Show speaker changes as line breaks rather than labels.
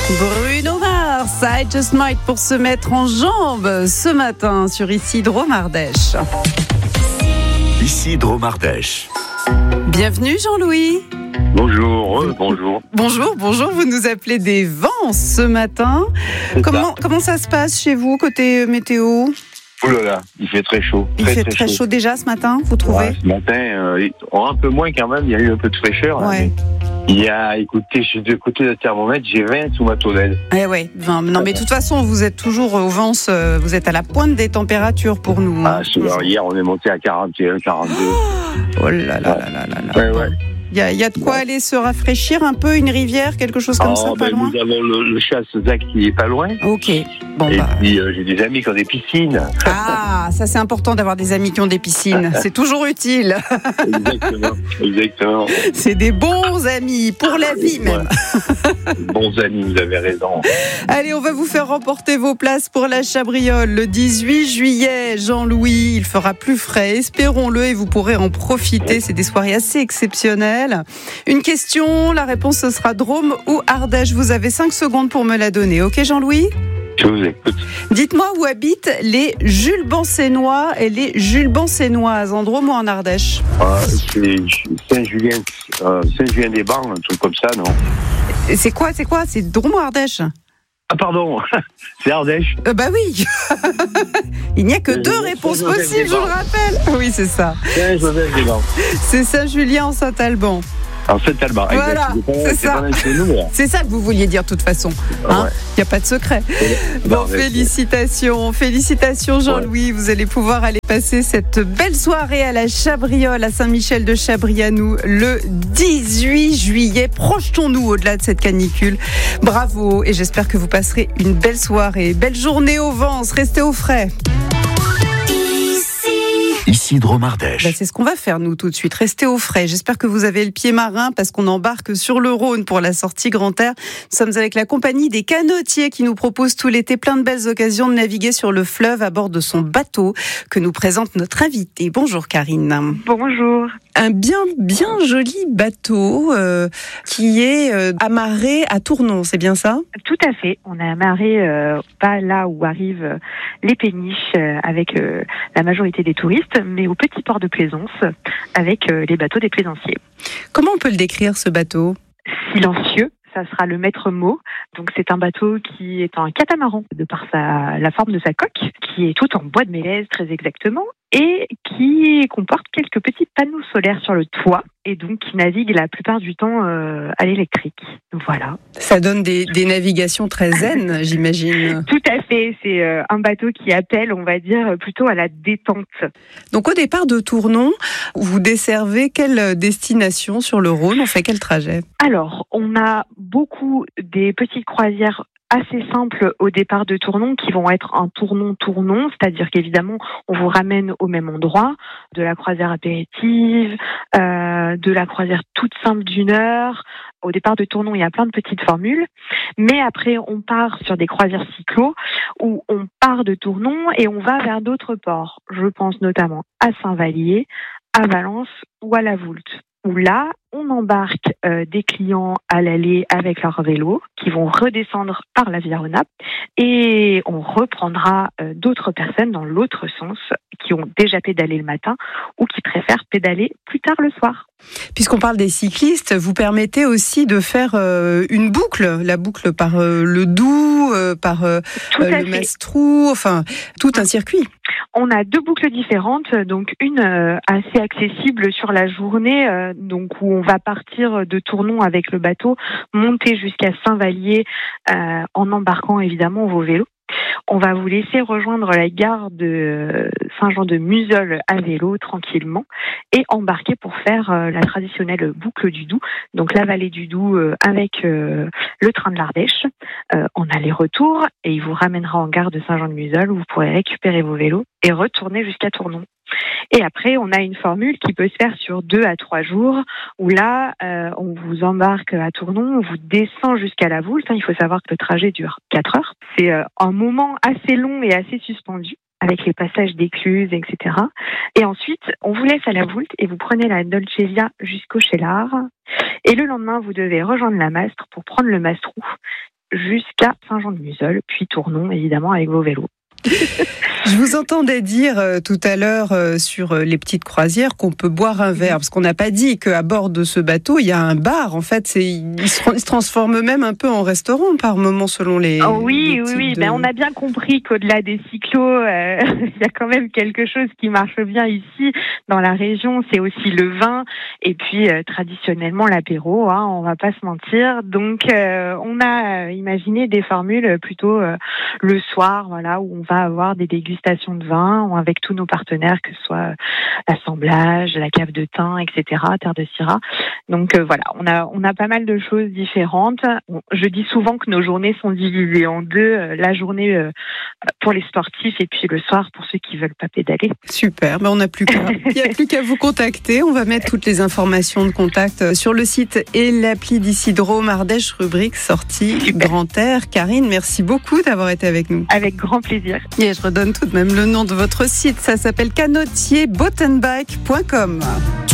Bruno Mars, I Just Might pour se mettre en jambes ce matin sur Ici Drôme Ardèche.
Ici Drôme Ardèche.
Bienvenue Jean-Louis.
Bonjour, bonjour.
Bonjour, vous nous appelez des Vents ce matin. Comment ça se passe chez vous côté météo ?
Oh là là, il fait très chaud.
Il fait très chaud déjà ce matin, vous trouvez ?
Ce matin, un peu moins quand même, il y a eu un peu de fraîcheur.
Ouais.
Il y a, écoutez, je suis de côté du thermomètre, j'ai 20 sous ma tonnelle.
Ouais, 20. Non mais de toute façon, vous êtes toujours au Vence, vous êtes à la pointe des températures pour nous.
Hier, on est monté à 41, 42.
Oh là là.
Ouais.
Il y a de quoi aller se rafraîchir un peu, une rivière, quelque chose comme ça, pas loin ?
Nous avons le chasse-zac qui est pas loin.
Ok.
Puis j'ai des amis qui ont des piscines.
Ah, ça c'est important d'avoir des amis qui ont des piscines. C'est toujours utile.
Exactement.
C'est des bons amis, pour la vie même.
Bons amis, vous avez raison.
Allez, on va vous faire remporter vos places pour la Chabriole le 18 juillet. Jean-Louis, il fera plus frais, espérons-le, et vous pourrez en profiter. C'est des soirées assez exceptionnelles. Une question, la réponse ce sera Drôme ou Ardèche. Vous avez 5 secondes pour me la donner. Ok Jean-Louis ?
Je vous écoute.
Dites-moi où habitent les Jules Bancénois et les Jules Bancénoises, en Drôme ou en Ardèche ?
C'est Saint-Julien-des-Bains, un truc comme ça, non ?
C'est quoi ? C'est Drôme ou Ardèche ?
Ah pardon, c'est Ardèche.
Bah oui. Il n'y a que 2 réponses possibles, je le rappelle. Oui, c'est ça.
Saint-Joseph-des-Bains.
C'est Saint-Julien en Saint-Alban.
En Saint-Alban.
Voilà, c'est ça. C'est ça que vous vouliez dire de toute façon. Il n'y a pas de secret. Bon, félicitations Jean-Louis. Vous allez pouvoir aller passer cette belle soirée à la Chabriole à Saint-Michel de Chabrianou le 18 juillet. Projetons-nous au-delà de cette canicule. Bravo et j'espère que vous passerez une belle soirée. Belle journée au Vence. Restez au frais.
Ici Drôme Ardèche.
C'est ce qu'on va faire nous tout de suite, rester au frais. J'espère que vous avez le pied marin parce qu'on embarque sur le Rhône pour la sortie Grand Air. Nous sommes avec la compagnie des canotiers qui nous propose tout l'été plein de belles occasions de naviguer sur le fleuve à bord de son bateau que nous présente notre invitée. Bonjour Karine.
Bonjour.
Un bien joli bateau qui est amarré à Tournon, c'est bien ça ?
Tout à fait. On est amarré pas là où arrivent les péniches avec la majorité des touristes, mais au petit port de Plaisance avec les bateaux des plaisanciers.
Comment on peut le décrire ce bateau ?
Silencieux. Ça sera le maître mot. Donc c'est un bateau qui est un catamaran de par la forme de sa coque, qui est tout en bois de mélèze très exactement, et qui comporte quelques petits panneaux solaires sur le toit, et donc qui navigue la plupart du temps à l'électrique. Voilà.
Ça donne des navigations très zen, j'imagine.
Tout à fait. C'est un bateau qui appelle, on va dire, plutôt à la détente.
Donc au départ de Tournon, vous desservez quelle destination sur le Rhône ? On fait quel trajet ?
Alors, on a beaucoup des petites croisières assez simples au départ de Tournon qui vont être un tournon-tournon, c'est-à-dire qu'évidemment on vous ramène au même endroit, de la croisière apéritive, de la croisière toute simple d'1 heure. Au départ de Tournon, il y a plein de petites formules, mais après on part sur des croisières cyclo où on part de Tournon et on va vers d'autres ports. Je pense notamment à Saint-Vallier, à Valence ou à la Voulte, où là, on embarque des clients à l'aller avec leur vélo qui vont redescendre par la Via Rhôna et on reprendra d'autres personnes dans l'autre sens qui ont déjà pédalé le matin ou qui préfèrent pédaler plus tard le soir.
Puisqu'on parle des cyclistes, vous permettez aussi de faire une boucle, la boucle par le Doubs, par le Mastrou, enfin tout un circuit.
On a 2 boucles différentes, donc une assez accessible sur la journée, donc où on va partir de Tournon avec le bateau, monter jusqu'à Saint-Vallier en embarquant évidemment vos vélos. On va vous laisser rejoindre la gare de Saint-Jean-de-Museul à vélo tranquillement et embarquer pour faire la traditionnelle boucle du Doubs, donc la vallée du Doubs avec le train de l'Ardèche en aller-retour, et il vous ramènera en gare de Saint-Jean-de-Museul où vous pourrez récupérer vos vélos et retourner jusqu'à Tournon. Et après, on a une formule qui peut se faire sur 2 à 3 jours, où là, on vous embarque à Tournon, on vous descend jusqu'à la Voulte. Il faut savoir que le trajet dure 4 heures. C'est un moment assez long et assez suspendu, avec les passages d'écluses, etc. Et ensuite, on vous laisse à la Voulte et vous prenez la Dolce Via jusqu'au Cheylard. Et le lendemain, vous devez rejoindre la Mastre pour prendre le Mastrou jusqu'à Saint-Jean-de-Museul, puis Tournon évidemment avec vos vélos.
Je vous entendais dire tout à l'heure sur les petites croisières qu'on peut boire un verre, parce qu'on n'a pas dit qu'à bord de ce bateau, il y a un bar. En fait, il se transforme même un peu en restaurant par moment selon les...
Oui. Ben, on a bien compris qu'au-delà des cyclos, il y a quand même quelque chose qui marche bien ici dans la région. C'est aussi le vin et puis traditionnellement l'apéro, hein, on va pas se mentir. Donc, on a imaginé des formules plutôt le soir, voilà, où on va avoir des dégustations de vin avec tous nos partenaires, que ce soit l'assemblage, la cave de thym, etc., terre de Syrah. Donc voilà, on a pas mal de choses différentes. Je dis souvent que nos journées sont divisées en deux, la journée pour les sportifs et puis le soir pour ceux qui veulent pas pédaler.
Super, ben on n'a plus qu'à. Il n'y a plus qu'à vous contacter. On va mettre toutes les informations de contact sur le site et l'appli d'Isidro Ardèche, rubrique sortie
Super.
Grand Air. Karine, merci beaucoup d'avoir été avec nous.
Avec grand plaisir.
Et je redonne tout de même le nom de votre site. Ça s'appelle canottierbottenbike.com.